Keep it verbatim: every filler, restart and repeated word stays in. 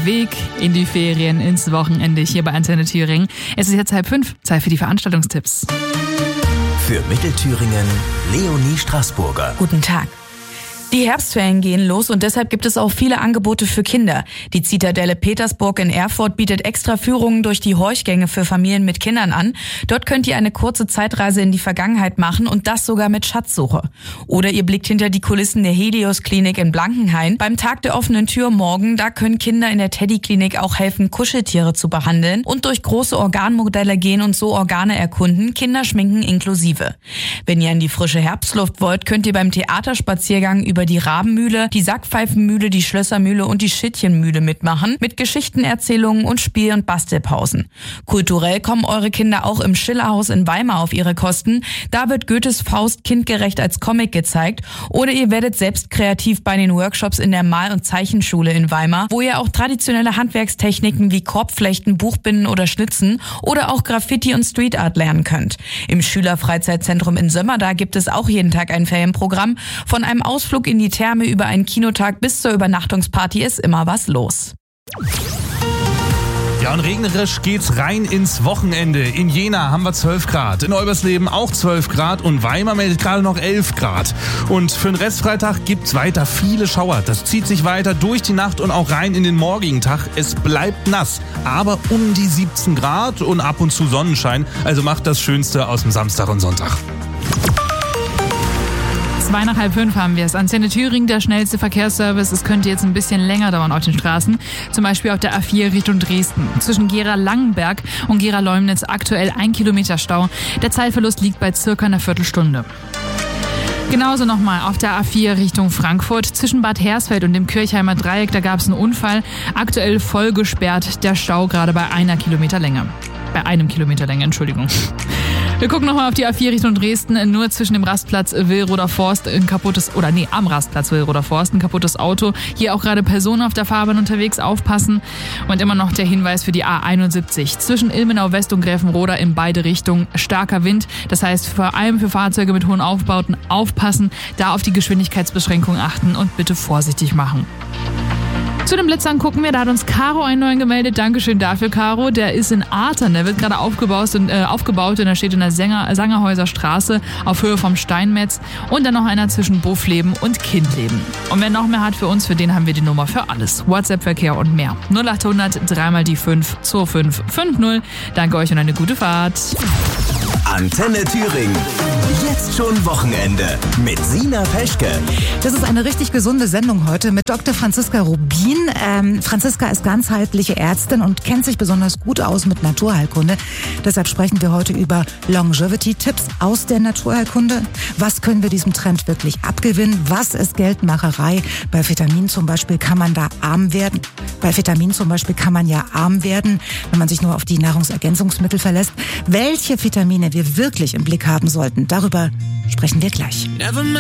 Weg in die Ferien, ins Wochenende hier bei Antenne Thüringen. Es ist jetzt halb fünf, Zeit für die Veranstaltungstipps. Für Mittelthüringen Leonie Straßburger. Guten Tag. Die Herbstferien gehen los und deshalb gibt es auch viele Angebote für Kinder. Die Zitadelle Petersburg in Erfurt bietet extra Führungen durch die Horchgänge für Familien mit Kindern an. Dort könnt ihr eine kurze Zeitreise in die Vergangenheit machen und das sogar mit Schatzsuche. Oder ihr blickt hinter die Kulissen der Helios Klinik in Blankenhain. Beim Tag der offenen Tür morgen, da können Kinder in der Teddy Klinik auch helfen, Kuscheltiere zu behandeln und durch große Organmodelle gehen und so Organe erkunden, Kinderschminken inklusive. Wenn ihr in die frische Herbstluft wollt, könnt ihr beim Theaterspaziergang über die Rabenmühle, die Sackpfeifenmühle, die Schlössermühle und die Schittchenmühle mitmachen, mit Geschichtenerzählungen und Spiel- und Bastelpausen. Kulturell kommen eure Kinder auch im Schillerhaus in Weimar auf ihre Kosten. Da wird Goethes Faust kindgerecht als Comic gezeigt. Oder ihr werdet selbst kreativ bei den Workshops in der Mal- und Zeichenschule in Weimar, wo ihr auch traditionelle Handwerkstechniken wie Korbflechten, Buchbinden oder Schnitzen oder auch Graffiti und Street Art lernen könnt. Im Schülerfreizeitzentrum in Sömmerda gibt es auch jeden Tag ein Ferienprogramm. Von einem Ausflug in die Therme über einen Kinotag bis zur Übernachtungsparty ist immer was los. Ja, und regnerisch geht's rein ins Wochenende. In Jena haben wir zwölf Grad, in Olbersleben auch zwölf Grad und Weimar meldet gerade noch elf Grad. Und für den Restfreitag gibt's weiter viele Schauer. Das zieht sich weiter durch die Nacht und auch rein in den morgigen Tag. Es bleibt nass, aber um die siebzehn Grad und ab und zu Sonnenschein. Also macht das Schönste aus dem Samstag und Sonntag. Zwei nach halb fünf haben wir es. Antenne Thüringen, der schnellste Verkehrsservice. Es könnte jetzt ein bisschen länger dauern auf den Straßen. Zum Beispiel auf der A vier Richtung Dresden. Zwischen Gera-Langenberg und Gera-Leumnitz aktuell ein Kilometer Stau. Der Zeitverlust liegt bei circa einer Viertelstunde. Genauso nochmal auf der A vier Richtung Frankfurt. Zwischen Bad Hersfeld und dem Kirchheimer Dreieck, da gab es einen Unfall. Aktuell voll gesperrt. Der Stau gerade bei einer Kilometerlänge. Bei einem Kilometer Länge, Entschuldigung. Wir gucken nochmal auf die A vier Richtung Dresden. Nur zwischen dem Rastplatz Willroder Forst ein kaputtes, oder nee, am Rastplatz Willroder Forst ein kaputtes Auto. Hier auch gerade Personen auf der Fahrbahn unterwegs, aufpassen. Und immer noch der Hinweis für die A einundsiebzig. Zwischen Ilmenau West und Gräfenroda in beide Richtungen starker Wind. Das heißt, vor allem für Fahrzeuge mit hohen Aufbauten aufpassen, da auf die Geschwindigkeitsbeschränkung achten und bitte vorsichtig machen. Zu den Blitzern gucken wir, da hat uns Caro einen neuen gemeldet. Dankeschön dafür, Caro. Der ist in Artern, der wird gerade aufgebaut und, äh, aufgebaut und der steht in der Sänger, Sangerhäuser Straße auf Höhe vom Steinmetz. Und dann noch einer zwischen Buffleben und Kindleben. Und wer noch mehr hat für uns, für den haben wir die Nummer für alles. WhatsApp-Verkehr und mehr. null acht hundert drei mal die fünf zwei fünf fünf null. Danke euch und eine gute Fahrt. Antenne Thüringen. Jetzt schon Wochenende mit Sina Peschke. Das ist eine richtig gesunde Sendung heute mit Doktor Franziska Rubin. Ähm, Franziska ist ganzheitliche Ärztin und kennt sich besonders gut aus mit Naturheilkunde. Deshalb sprechen wir heute über Longevity-Tipps aus der Naturheilkunde. Was können wir diesem Trend wirklich abgewinnen? Was ist Geldmacherei? Bei Vitaminen zum Beispiel kann man da arm werden. Bei Vitaminen zum Beispiel kann man ja arm werden, wenn man sich nur auf die Nahrungsergänzungsmittel verlässt. Welche Vitamine wir wirklich im Blick haben sollten, darüber sprechen wir gleich.